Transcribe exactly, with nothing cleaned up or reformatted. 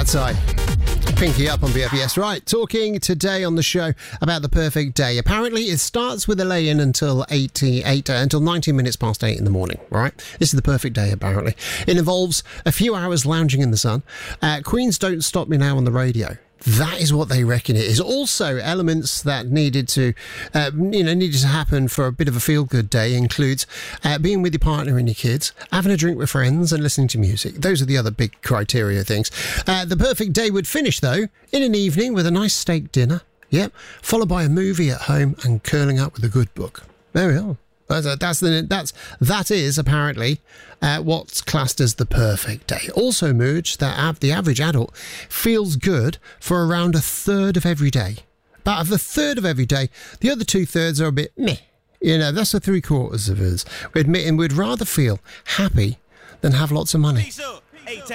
Cat's-Eye. Pinky up on B F S. Right, talking today on the show about the perfect day. Apparently, it starts with a lay-in until eighty-eight, uh, until nineteen minutes past eight in the morning, right? This is the perfect day, apparently. It involves a few hours lounging in the sun. Uh, Queen's Don't Stop Me Now on the radio. That is what they reckon it is. Also, elements that needed to, uh, you know, needed to happen for a bit of a feel-good day includes uh, being with your partner and your kids, having a drink with friends and listening to music. Those are the other big criteria things. Uh, the perfect day would finish, though, in an evening with a nice steak dinner. Yep. Followed by a movie at home and curling up with a good book. There we are. That's that's the, that's that is apparently uh, what's classed as the perfect day. Also, Mooch, that av- the average adult feels good for around a third of every day. About a third of every day, the other two thirds are a bit meh. You know, that's the three quarters of us. We're admitting we'd rather feel happy than have lots of money.